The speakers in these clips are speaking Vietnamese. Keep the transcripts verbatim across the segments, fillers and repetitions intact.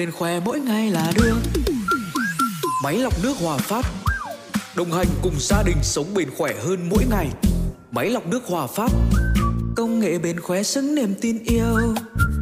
Bên khoe mỗi ngày là được máy lọc nước Hòa Phát, đồng hành cùng gia đình sống bền khỏe hơn mỗi ngày. Máy lọc nước Hòa Phát, công nghệ bền khỏe xứng niềm tin yêu.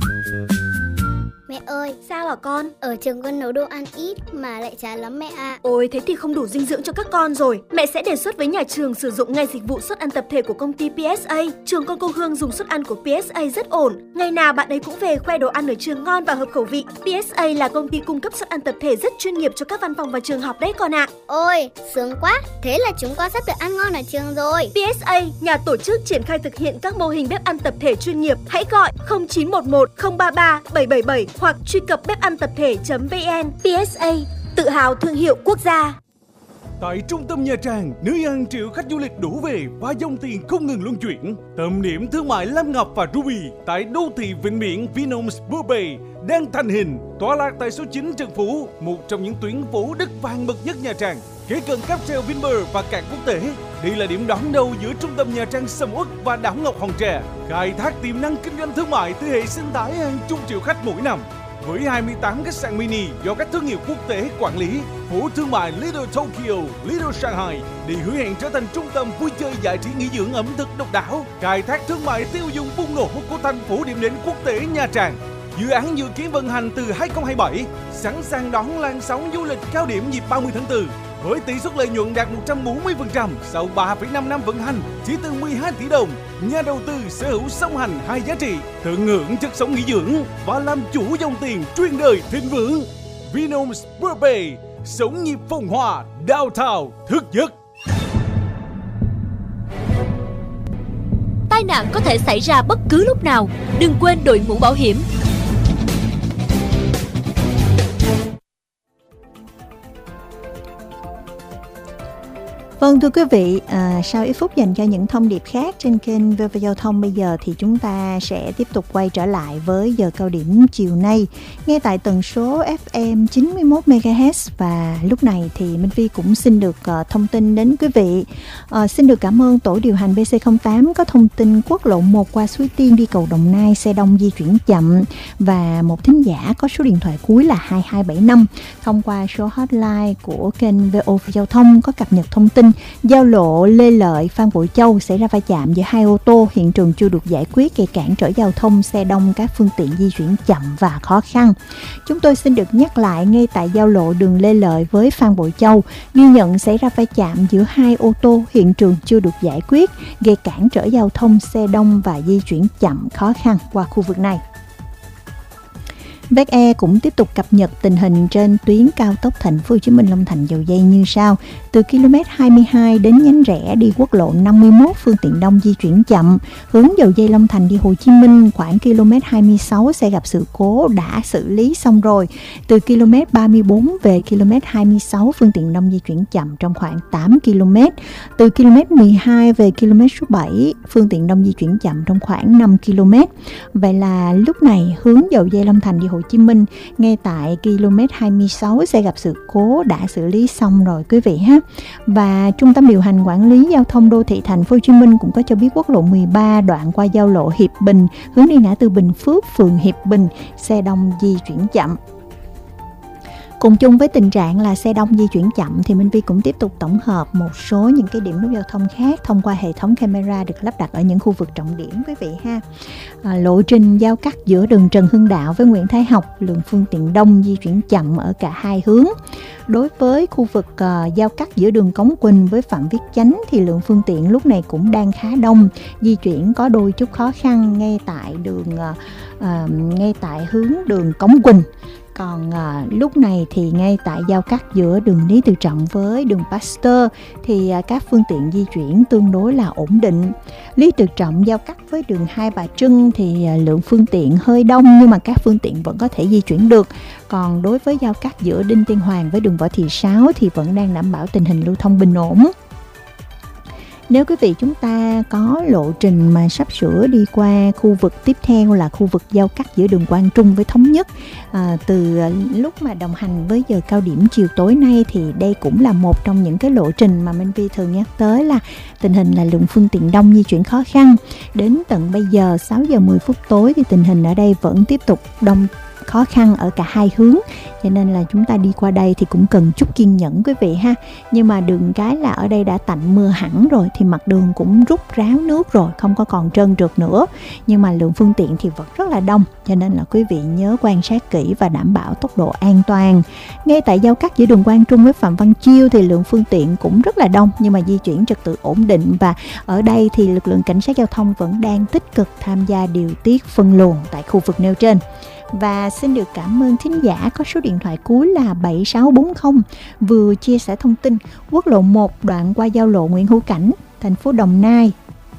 Mẹ ơi, sao hả con? Ở trường con nấu đồ ăn ít mà lại chán lắm mẹ ạ. Ôi, thế thì không đủ dinh dưỡng cho các con rồi. Mẹ sẽ đề xuất với nhà trường sử dụng ngay dịch vụ suất ăn tập thể của công ty pê ét a. Trường con cô Hương dùng suất ăn của pê ét a rất ổn. Ngày nào bạn ấy cũng về khoe đồ ăn ở trường ngon và hợp khẩu vị. pê ét a là công ty cung cấp suất ăn tập thể rất chuyên nghiệp cho các văn phòng và trường học đấy con ạ. Ôi, sướng quá. Thế là chúng con sắp được ăn ngon ở trường rồi. pê ét a, nhà tổ chức triển khai thực hiện các mô hình bếp ăn tập thể chuyên nghiệp. Hãy gọi không chín một một không ba ba bảy bảy bảy hoặc truy cập bếp ăn tập thể chấm vn. pê ét a, tự hào thương hiệu quốc gia. Tại trung tâm Nha Trang, nơi hàng triệu khách du lịch đổ về và dòng tiền không ngừng luân chuyển. Tâm điểm thương mại Lam Ngọc và Ruby tại đô thị Vịnh Biển Vinhomes Burbay đang thành hình, tọa lạc tại số chín Trần Phú, một trong những tuyến phố đất vàng bậc nhất Nha Trang, kế cận cáp treo Vinpearl và cảng quốc tế. Đây là điểm đón đầu giữa trung tâm Nha Trang sầm uất và đảo Ngọc Hòn Tre, khai thác tiềm năng kinh doanh thương mại từ hệ sinh thái hàng chục triệu khách mỗi năm. Với hai mươi tám khách sạn mini do các thương hiệu quốc tế quản lý, phố thương mại Little Tokyo, Little Shanghai để hứa hẹn trở thành trung tâm vui chơi giải trí nghỉ dưỡng ẩm thực độc đáo, khai thác thương mại tiêu dùng bùng nổ của thành phố điểm đến quốc tế Nha Trang. Dự án dự kiến vận hành từ hai không hai bảy, sẵn sàng đón làn sóng du lịch cao điểm dịp ba mươi tháng tư. Với tỷ suất lợi nhuận đạt một trăm bốn mươi phần trăm sau ba phẩy năm năm vận hành, chỉ từ mười hai tỷ đồng, nhà đầu tư sở hữu song hành hai giá trị, tận hưởng chất sống nghỉ dưỡng và làm chủ dòng tiền truyền đời thịnh vượng. Vinhomes Burbay, sống nhịp phồn hoa, downtown thức giấc. Tai nạn có thể xảy ra bất cứ lúc nào, đừng quên đội mũ bảo hiểm. Vâng thưa quý vị, à, sau ít phút dành cho những thông điệp khác trên kênh vê o vê Giao thông, bây giờ thì chúng ta sẽ tiếp tục quay trở lại với giờ cao điểm chiều nay, nghe tại tần số ép em chín mươi mốt mê ga héc. Và lúc này thì Minh Phi cũng xin được uh, thông tin đến quý vị. Uh, xin được cảm ơn tổ điều hành bê xê không tám có thông tin quốc lộ một qua Suối Tiên đi cầu Đồng Nai xe đông di chuyển chậm, và một thính giả có số điện thoại cuối là hai hai bảy năm thông qua số hotline của kênh vê o vê Giao thông có cập nhật thông tin giao lộ Lê Lợi Phan Bội Châu xảy ra va chạm giữa hai ô tô, hiện trường chưa được giải quyết, gây cản trở giao thông, xe đông, các phương tiện di chuyển chậm và khó khăn. Chúng tôi xin được nhắc lại, ngay tại giao lộ đường Lê Lợi với Phan Bội Châu ghi nhận xảy ra va chạm giữa hai ô tô, hiện trường chưa được giải quyết, gây cản trở giao thông, xe đông và di chuyển chậm khó khăn qua khu vực này. vê e e cũng tiếp tục cập nhật tình hình trên tuyến cao tốc Thành phố Hồ Chí Minh Long Thành Dầu Giây như sau: từ ki lô mét hai mươi hai đến nhánh rẽ đi quốc lộ năm mươi mốt, phương tiện đông di chuyển chậm, hướng Dầu Giây Long Thành đi Hồ Chí Minh khoảng ki lô mét hai mươi sáu sẽ gặp sự cố, đã xử lý xong rồi. Từ ki lô mét ba mươi tư về ki lô mét hai mươi sáu, phương tiện đông di chuyển chậm trong khoảng tám ki lô mét. Từ ki lô mét mười hai về ki lô mét số bảy, phương tiện đông di chuyển chậm trong khoảng năm ki lô mét. Vậy là lúc này hướng Dầu Giây Long Thành đi Hồ Chí Minh ngay tại ki lô mét hai mươi sáu sẽ gặp sự cố, đã xử lý xong rồi quý vị ha. Và Trung tâm điều hành quản lý giao thông đô thị Thành phố Hồ Chí Minh cũng có cho biết quốc lộ mười ba đoạn qua giao lộ Hiệp Bình hướng đi ngã tư Bình Phước, phường Hiệp Bình, xe đông di chuyển chậm. Cùng chung với tình trạng là xe đông di chuyển chậm thì Minh Vi cũng tiếp tục tổng hợp một số những cái điểm nút giao thông khác thông qua hệ thống camera được lắp đặt ở những khu vực trọng điểm quý vị ha. À, lộ trình giao cắt giữa đường Trần Hưng Đạo với Nguyễn Thái Học, lượng phương tiện đông di chuyển chậm ở cả hai hướng. Đối với khu vực uh, giao cắt giữa đường Cống Quỳnh với Phạm Viết Chánh thì lượng phương tiện lúc này cũng đang khá đông, di chuyển có đôi chút khó khăn ngay tại đường uh, uh, ngay tại hướng đường Cống Quỳnh. Còn à, lúc này thì ngay tại giao cắt giữa đường Lý Tự Trọng với đường Pasteur thì à, các phương tiện di chuyển tương đối là ổn định. Lý Tự Trọng giao cắt với đường Hai Bà Trưng thì à, lượng phương tiện hơi đông nhưng mà các phương tiện vẫn có thể di chuyển được. Còn đối với giao cắt giữa Đinh Tiên Hoàng với đường Võ Thị Sáu thì vẫn đang đảm bảo tình hình lưu thông bình ổn. Nếu quý vị chúng ta có lộ trình mà sắp sửa đi qua khu vực tiếp theo là khu vực giao cắt giữa đường Quang Trung với Thống Nhất, à, từ lúc mà đồng hành với giờ cao điểm chiều tối nay thì đây cũng là một trong những cái lộ trình mà Minh Vi thường nhắc tới là tình hình là lượng phương tiện đông di chuyển khó khăn. Đến tận bây giờ sáu giờ mười phút tối thì tình hình ở đây vẫn tiếp tục đông khó khăn ở cả hai hướng, cho nên là chúng ta đi qua đây thì cũng cần chút kiên nhẫn quý vị ha. Nhưng mà đường cái là ở đây đã tạnh mưa hẳn rồi, thì mặt đường cũng rút ráo nước rồi, không có còn trơn trượt nữa, nhưng mà lượng phương tiện thì vẫn rất là đông, cho nên là quý vị nhớ quan sát kỹ và đảm bảo tốc độ an toàn. Ngay tại giao cắt giữa đường Quang Trung với Phạm Văn Chiêu thì lượng phương tiện cũng rất là đông, nhưng mà di chuyển trật tự ổn định, và ở đây thì lực lượng cảnh sát giao thông vẫn đang tích cực tham gia điều tiết phân luồng tại khu vực nêu trên. Và xin được cảm ơn thính giả có số điện thoại cuối là bảy sáu bốn không vừa chia sẻ thông tin quốc lộ một đoạn qua giao lộ Nguyễn Hữu Cảnh, thành phố Đồng Nai,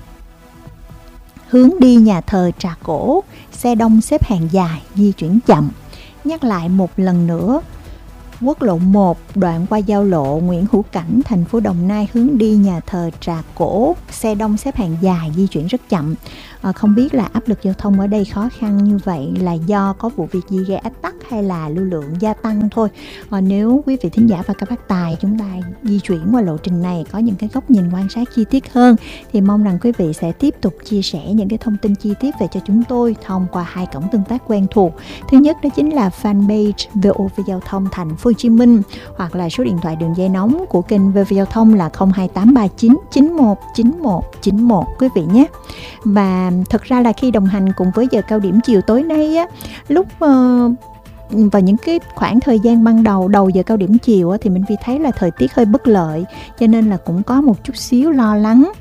hướng đi nhà thờ Trà Cổ, xe đông xếp hàng dài, di chuyển chậm. Nhắc lại một lần nữa, quốc lộ một đoạn qua giao lộ Nguyễn Hữu Cảnh, thành phố Đồng Nai, hướng đi nhà thờ Trà Cổ, xe đông xếp hàng dài, di chuyển rất chậm. À, không biết là áp lực giao thông ở đây khó khăn như vậy là do có vụ việc gì gây ách tắc hay là lưu lượng gia tăng thôi. À, nếu quý vị thính giả và các bác tài chúng ta di chuyển qua lộ trình này có những cái góc nhìn quan sát chi tiết hơn, thì mong rằng quý vị sẽ tiếp tục chia sẻ những cái thông tin chi tiết về cho chúng tôi thông qua hai cổng tương tác quen thuộc. Thứ nhất đó chính là fanpage vê o vê Giao thông Thành phố Hồ Chí Minh, hoặc là số điện thoại đường dây nóng của kênh vê o vê Giao thông là không hai tám ba chín chín một chín một chín một quý vị nhé. Và thật ra là khi đồng hành cùng với giờ cao điểm chiều tối nay á, lúc uh, vào những cái khoảng thời gian ban đầu đầu giờ cao điểm chiều á, thì mình Vi thấy là thời tiết hơi bất lợi, cho nên là cũng có một chút xíu lo lắng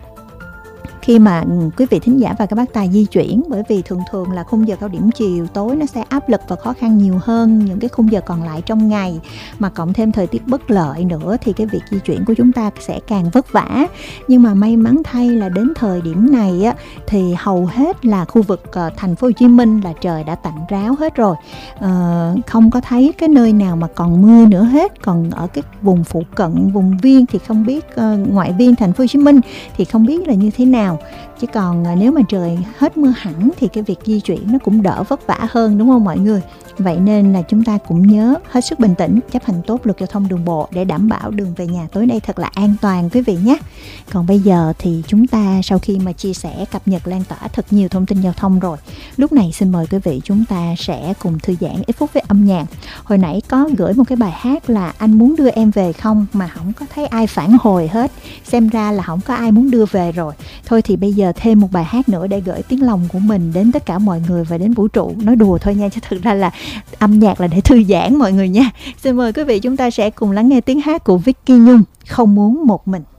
khi mà quý vị thính giả và các bác tài di chuyển, bởi vì thường thường là khung giờ cao điểm chiều tối nó sẽ áp lực và khó khăn nhiều hơn những cái khung giờ còn lại trong ngày, mà cộng thêm thời tiết bất lợi nữa thì cái việc di chuyển của chúng ta sẽ càng vất vả. Nhưng mà may mắn thay là đến thời điểm này á, thì hầu hết là khu vực uh, thành phố Hồ Chí Minh là trời đã tạnh ráo hết rồi, uh, không có thấy cái nơi nào mà còn mưa nữa hết. Còn ở cái vùng phụ cận, vùng viên thì không biết, uh, ngoại viên thành phố Hồ Chí Minh thì không biết là như thế nào. Chứ còn nếu mà trời hết mưa hẳn thì cái việc di chuyển nó cũng đỡ vất vả hơn, đúng không mọi người? Vậy nên là chúng ta cũng nhớ hết sức bình tĩnh, chấp hành tốt luật giao thông đường bộ để đảm bảo đường về nhà tối nay thật là an toàn quý vị nhé. Còn bây giờ thì chúng ta sau khi mà chia sẻ, cập nhật, lan tỏa thật nhiều thông tin giao thông rồi, lúc này xin mời quý vị chúng ta sẽ cùng thư giãn ít phút với âm nhạc. Hồi nãy có gửi một cái bài hát là Anh Muốn Đưa Em Về Không mà không có thấy ai phản hồi hết, xem ra là không có ai muốn đưa về rồi. Thôi thì bây giờ thêm một bài hát nữa để gửi tiếng lòng của mình đến tất cả mọi người và đến vũ trụ. Nói đùa thôi nha, chứ thực ra là âm nhạc là để thư giãn mọi người nha. Xin mời quý vị chúng ta sẽ cùng lắng nghe tiếng hát của Vicky Nhung, Không Muốn Một Mình.